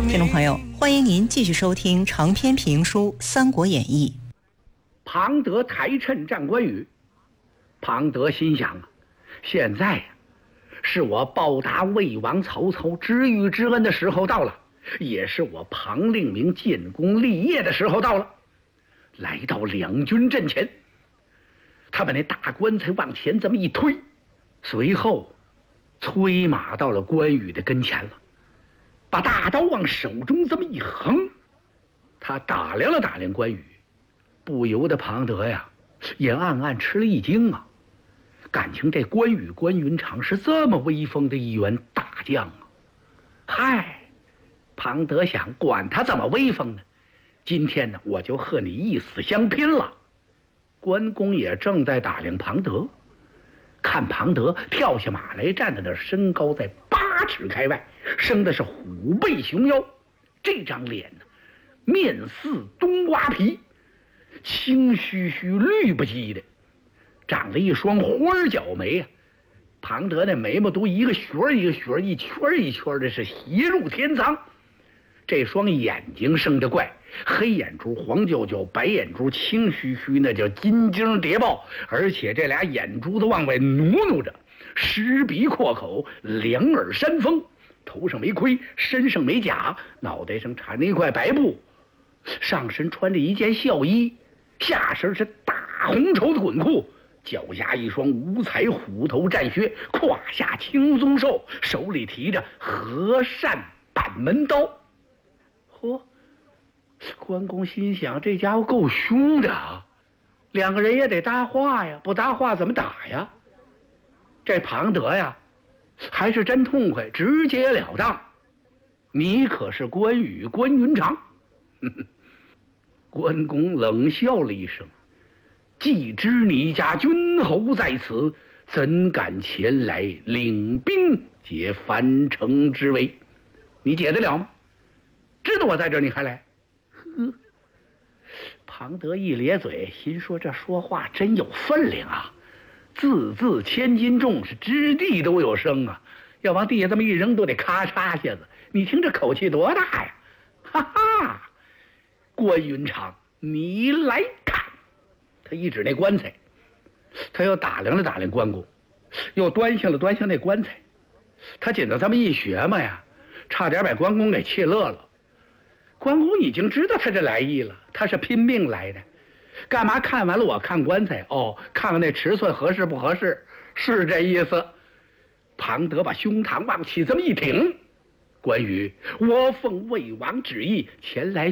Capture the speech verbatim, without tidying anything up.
听众朋友，欢迎您继续收听长篇评书《三国演义》。 庞德台趁战关羽，庞德心想啊，现在呀、啊，是我报答魏王曹操知遇之恩的时候到了，也是我庞令明建功立业的时候到了。来到两军阵前，他把那大棺材往前这么一推，随后催马到了关羽的跟前了，把大刀往手中这么一横，他打量了打量关羽，不由得庞德呀也暗暗吃了一惊啊，感情这关羽关云长是这么威风的一员大将啊！嗨，庞德想，管他怎么威风呢，今天呢我就和你一死相拼了。关公也正在打量庞德，看庞德跳下马来，站在那儿，身高在八尺开外，生的是虎背熊腰，这张脸呢面似冬瓜皮，青须须绿不叽的，长了一双花角眉啊。庞德那眉毛都一个旋一个旋，一圈一圈的，是斜入天仓。这双眼睛生得怪，黑眼珠黄焦焦，白眼珠青须须，那叫金睛谍报，而且这俩眼珠子往外努努着，狮鼻阔口，两耳山峰，头上没盔，身上没甲，脑袋上缠着一块白布，上身穿着一件孝衣，下身是大红绸的滚裤，脚下一双五彩虎头战靴，胯下青鬃兽，手里提着和善板门刀。嚯！关公心想，这家伙够凶的啊，两个人也得搭话呀，不搭话怎么打呀？这庞德呀还是真痛快，直截了当，你可是关羽关云长。呵呵，关公冷笑了一声，既知你家君侯在此，怎敢前来领兵解樊城之围？你解得了吗？知道我在这儿你还来？呵，庞德一咧嘴，心说这说话真有分量啊，字字千斤重，是支地都有声啊，要往地下这么一扔都得咔嚓下子，你听这口气多大呀！哈哈，关云长，你来看。他一指那棺材，他又打量了打量关公，又端详了端详那棺材，他紧着这么一学嘛呀，差点把关公给气乐了。关公已经知道他这来意了，他是拼命来的，干嘛看完了我看棺材？哦，看看那尺寸合适不合适，是这意思。庞德把胸膛往起这么一挺，关羽，我奉魏王旨意前来